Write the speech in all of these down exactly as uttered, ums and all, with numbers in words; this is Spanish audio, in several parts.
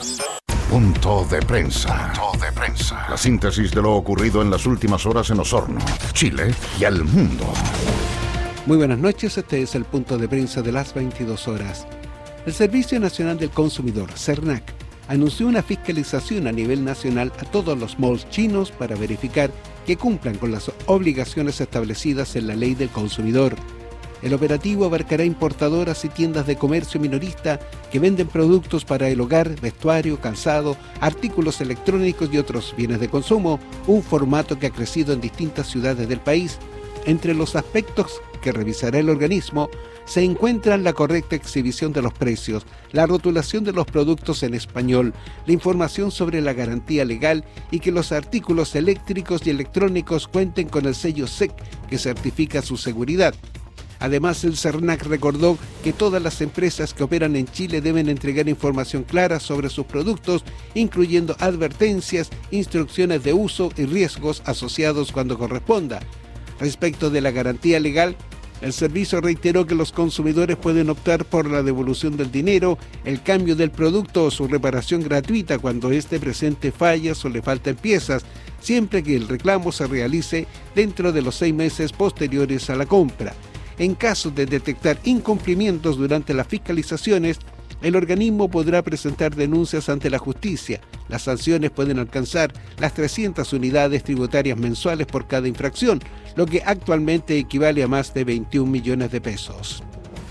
Punto de prensa. Punto de prensa. La síntesis de lo ocurrido en las últimas horas en Osorno, Chile y al mundo. Muy buenas noches, este es el punto de prensa de las veintidós horas. El Servicio Nacional del Consumidor, CERNAC, anunció una fiscalización a nivel nacional a todos los malls chinos para verificar que cumplan con las obligaciones establecidas en la Ley del Consumidor. El operativo abarcará importadoras y tiendas de comercio minorista que venden productos para el hogar, vestuario, calzado, artículos electrónicos y otros bienes de consumo, un formato que ha crecido en distintas ciudades del país. Entre los aspectos que revisará el organismo se encuentran la correcta exhibición de los precios, la rotulación de los productos en español, la información sobre la garantía legal y que los artículos eléctricos y electrónicos cuenten con el sello S E C que certifica su seguridad. Además, el CERNAC recordó que todas las empresas que operan en Chile deben entregar información clara sobre sus productos, incluyendo advertencias, instrucciones de uso y riesgos asociados cuando corresponda. Respecto de la garantía legal, el servicio reiteró que los consumidores pueden optar por la devolución del dinero, el cambio del producto o su reparación gratuita cuando éste presente fallas o le falten piezas, siempre que el reclamo se realice dentro de los seis meses posteriores a la compra. En caso de detectar incumplimientos durante las fiscalizaciones, el organismo podrá presentar denuncias ante la justicia. Las sanciones pueden alcanzar las trescientas unidades tributarias mensuales por cada infracción, lo que actualmente equivale a más de veintiún millones de pesos.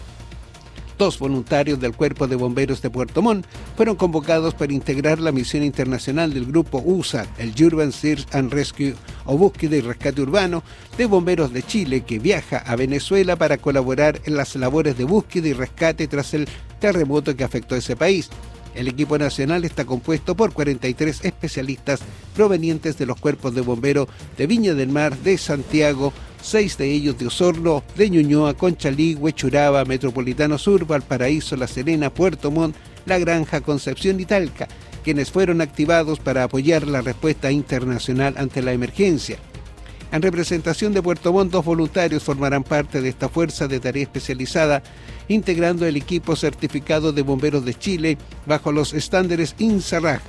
Dos voluntarios del Cuerpo de Bomberos de Puerto Montt fueron convocados para integrar la misión internacional del grupo U S A R, el Urban Search and Rescue o Búsqueda y Rescate Urbano de Bomberos de Chile, que viaja a Venezuela para colaborar en las labores de búsqueda y rescate tras el terremoto que afectó a ese país. El equipo nacional está compuesto por cuarenta y tres especialistas provenientes de los cuerpos de bomberos de Viña del Mar, de Santiago, seis de ellos de Osorno, de Ñuñoa, Conchalí, Huechuraba, Metropolitano Sur, Valparaíso, La Serena, Puerto Montt, La Granja, Concepción y Talca, quienes fueron activados para apoyar la respuesta internacional ante la emergencia. En representación de Puerto Montt, dos voluntarios formarán parte de esta fuerza de tarea especializada, integrando el equipo certificado de bomberos de Chile bajo los estándares INSARAG,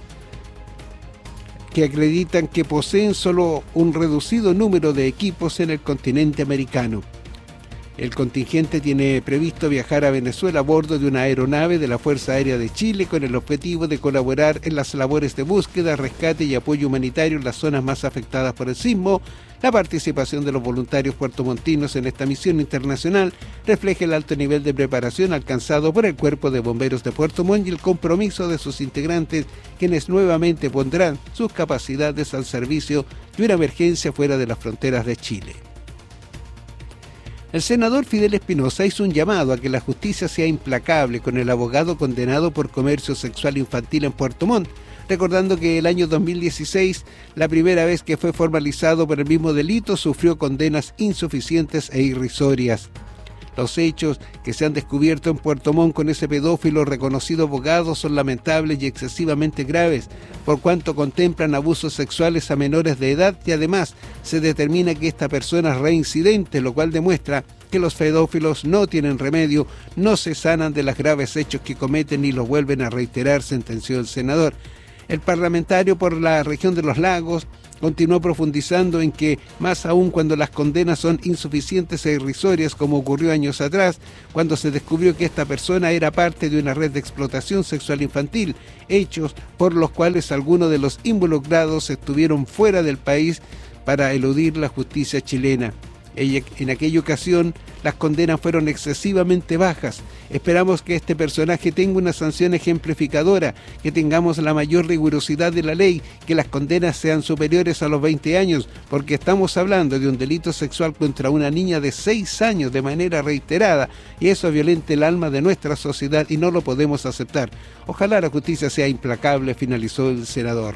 que acreditan que poseen solo un reducido número de equipos en el continente americano. El contingente tiene previsto viajar a Venezuela a bordo de una aeronave de la Fuerza Aérea de Chile con el objetivo de colaborar en las labores de búsqueda, rescate y apoyo humanitario en las zonas más afectadas por el sismo. La participación de los voluntarios puertomontinos en esta misión internacional refleja el alto nivel de preparación alcanzado por el Cuerpo de Bomberos de Puerto Montt y el compromiso de sus integrantes, quienes nuevamente pondrán sus capacidades al servicio de una emergencia fuera de las fronteras de Chile. El senador Fidel Espinosa hizo un llamado a que la justicia sea implacable con el abogado condenado por comercio sexual infantil en Puerto Montt, recordando que el año dos mil dieciséis, la primera vez que fue formalizado por el mismo delito, sufrió condenas insuficientes e irrisorias. Los hechos que se han descubierto en Puerto Montt con ese pedófilo reconocido abogado son lamentables y excesivamente graves, por cuanto contemplan abusos sexuales a menores de edad y además se determina que esta persona es reincidente, lo cual demuestra que los pedófilos no tienen remedio, no se sanan de los graves hechos que cometen y los vuelven a reiterar, sentenció el senador. El parlamentario por la región de los lagos continuó profundizando en que, más aún cuando las condenas son insuficientes e irrisorias, como ocurrió años atrás, cuando se descubrió que esta persona era parte de una red de explotación sexual infantil, hechos por los cuales algunos de los involucrados estuvieron fuera del país para eludir la justicia chilena. En aquella ocasión, las condenas fueron excesivamente bajas. Esperamos que este personaje tenga una sanción ejemplificadora, que tengamos la mayor rigurosidad de la ley, que las condenas sean superiores a los veinte años, porque estamos hablando de un delito sexual contra una niña de seis años de manera reiterada, y eso violenta el alma de nuestra sociedad y no lo podemos aceptar. Ojalá la justicia sea implacable, finalizó el senador.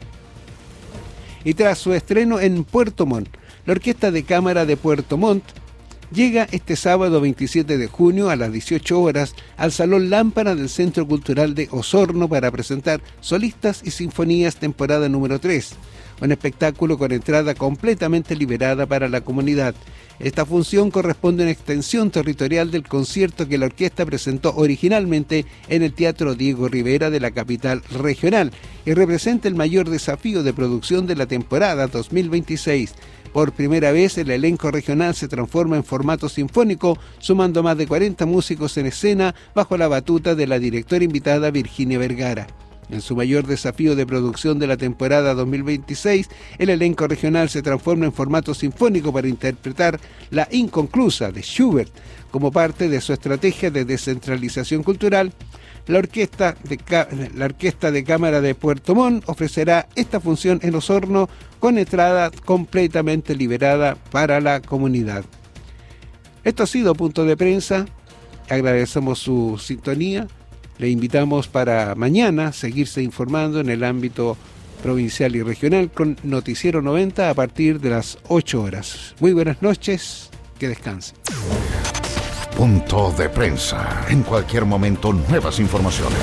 Y tras su estreno en Puerto Montt, la Orquesta de Cámara de Puerto Montt llega este sábado veintisiete de junio a las dieciocho horas al Salón Lámpara del Centro Cultural de Osorno para presentar Solistas y Sinfonías temporada número tres, un espectáculo con entrada completamente liberada para la comunidad. Esta función corresponde a una extensión territorial del concierto que la orquesta presentó originalmente en el Teatro Diego Rivera de la capital regional y representa el mayor desafío de producción de la temporada dos mil veintiséis. Por primera vez, el elenco regional se transforma en formato sinfónico, sumando más de cuarenta músicos en escena bajo la batuta de la directora invitada Virginia Vergara. En su mayor desafío de producción de la temporada dos mil veintiséis, el elenco regional se transforma en formato sinfónico para interpretar La Inconclusa de Schubert. Como parte de su estrategia de descentralización cultural, la Orquesta de, la Orquesta de Cámara de Puerto Montt ofrecerá esta función en Osorno con entrada completamente liberada para la comunidad. Esto ha sido Punto de Prensa. Agradecemos su sintonía. Le invitamos para mañana seguirse informando en el ámbito provincial y regional con Noticiero noventa a partir de las ocho horas. Muy buenas noches, que descansen. Punto de Prensa. En cualquier momento, nuevas informaciones.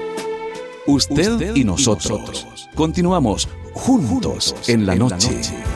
Usted y nosotros continuamos juntos en la noche.